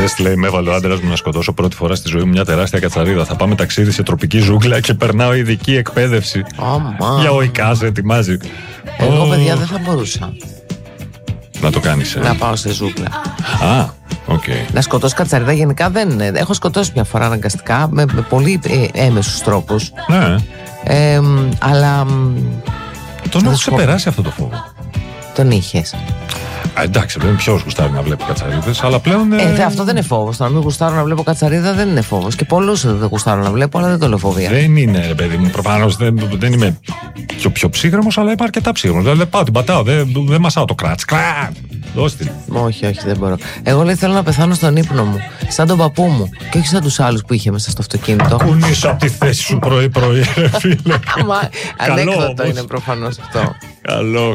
Χθες λέει με έβαλε ο άντρας μου να σκοτώσω πρώτη φορά στη ζωή μου μια τεράστια κατσαρίδα. Θα πάμε ταξίδι σε τροπική ζούγκλα και περνάω ειδική εκπαίδευση. Για οικάζ ετοιμάζει. Εγώ παιδιά δεν θα μπορούσα να το κάνεις. Να πάω σε ζούγκλα. Okay. Να σκοτώσω κατσαρίδα γενικά δεν είναι. Έχω σκοτώσει μια φορά αναγκαστικά με πολύ έμεσους τρόπους. Ναι. Αλλά τον έχω ξεπεράσει αυτό το φόβο. Τον είχες? Εντάξει, δεν ποιος γουστάρει να βλέπει κατσαρίδες, αλλά πλέον. Αυτό δεν είναι φόβος. Το να μην γουστάρω να βλέπω κατσαρίδα δεν είναι φόβος. Και πολλούς δεν γουστάρω να βλέπω, αλλά δεν το λέω φοβία. Δεν είναι, ρε παιδί μου. Προφανώς δεν είμαι πιο ψύχρεμος, αλλά είμαι αρκετά ψύχρεμος. Δηλαδή πάω, την πατάω, δεν μασάω το κράτς. Δώστε. Όχι, δεν μπορώ. Εγώ λέει θέλω να πεθάνω στον ύπνο μου. Σαν τον παππού μου. Και όχι σαν τους άλλους που είχε μέσα στο αυτοκίνητο. Κουνήσω από τη θέση σου πρωί-πρωί, φίλε. Ανέκδοτο είναι προφανώς αυτό. Καλό.